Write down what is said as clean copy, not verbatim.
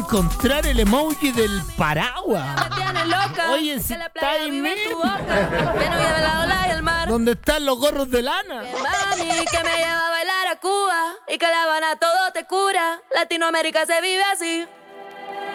encontrar el emoji del paraguas. Me tienes loca. Oye, si que la está playa ahí vive en tu mismo. boca. Que no lleve la ola y el mar. ¿Dónde están los gorros de lana? Mami, que me lleva a bailar a Cuba y que La Habana todo te cura. Latinoamérica se vive así.